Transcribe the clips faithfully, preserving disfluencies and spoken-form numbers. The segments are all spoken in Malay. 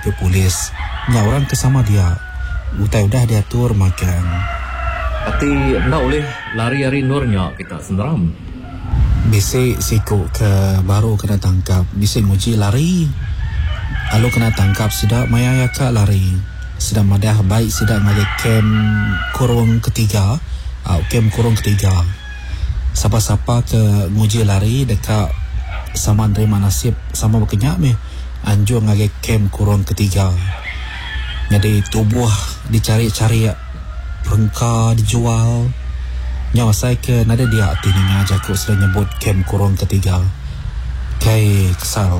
pe polis. Nya orang kesama dia. Utai udah diatur makan. Tapi nak boleh lari-lari nurnya kita senderam. Bisik siku ke baru kena tangkap. Bisik nguji lari. Lalu kena tangkap sidak maya yaka lari. Sidak madah baik sidak ngade kem kurung ketiga. Uh, kem kurung ketiga. Siapa-siapa ke nguji lari dekat sama nerima nasib sama berkenyak meh. Anjur ngade kem kurung ketiga. Jadi tubuh dicari-cari rengka dijual. Nyawa saya ke nada dia tininya jaku sudah nyebut kem kurung ketiga. Kai kesal.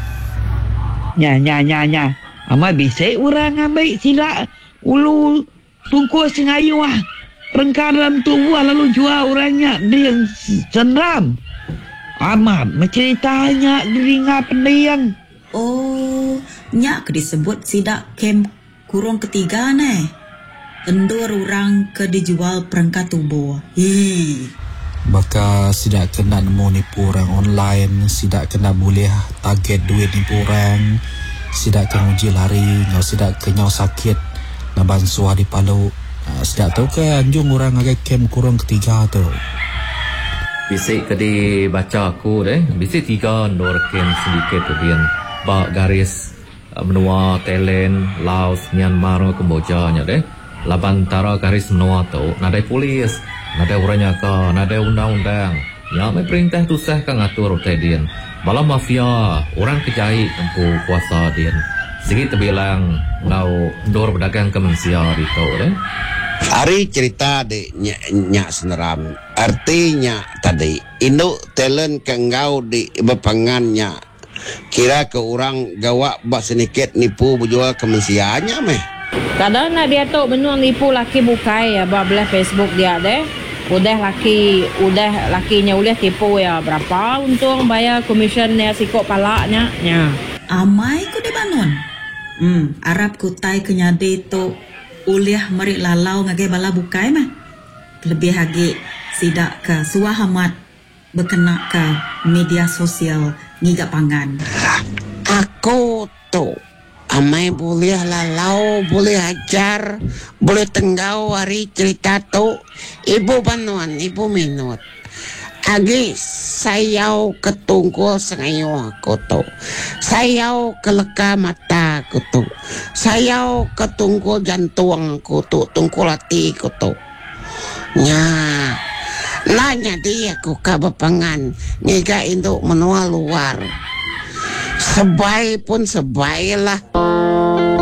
Nya nya nya nya. Ama bisa orang ambil sila ulu tungku sengayu ah. Rengka dalam tubuh lalu jual orangnya dia yang senram. Ama menceritanya deringa pendiang. Oh, nyak disebut sidak kem kurung ketiga ne. Endur orang ke dijual perangkat tubuh. Hi. Baka sidak kena nemu nipu orang online, sidak kena boleh target duit nipu orang, sidak kena uji lari, ngau sidak kenyau sakit, naban suah di Palu. Uh, sidak tahu ke anjung orang agak kem kurung ketiga tu. Bisik kedi baca aku deh. Bisik tiga nor kem sedikit tu bian. Bak garis uh, menua Thailand, Laos, Myanmar, Kamboja nya deh. Laban tara garis menua tu nadai polis, nadai orangnya ka, nadai undang-undang. Ya mai perintah tu sah kan ngatur tadian. Bala mafia orang kejai tempu kuasa dian. Sigi terbilang ngau dor berdagang ke manusia di tau deh. Hari cerita de nyak, nyak seneram. Artinya tadi induk talent ke ngau di bepangannya. Kira ke orang gawak bak sedikit nipu berjual ke manusianya meh. Kadang nak dia tu benuang nipu laki bukai ya belah Facebook dia deh. Udah laki udah lakinya udah tipu ya berapa untung bayar komisen ya sikok palaknya nya. Amai ku dibangun. Hmm, Arab kutai kenyade tu uliah merik lalau ngagai bala bukai mah. Lebih lagi sidak ke suah amat berkena ke media sosial ngigak pangan. Aku tu amai boleh lalau, boleh ajar, boleh tenggau hari cerita tu. Ibu banuan, ibu minut. Agi sayau ketungkul sengayu aku tu. Sayau keleka mata aku tu. Sayau ketungkul jantung aku tu. Tungkul hati aku tu. Nya. Lanya dia aku kabapangan. Ngiga induk menua luar. Sebai pun sebai lah.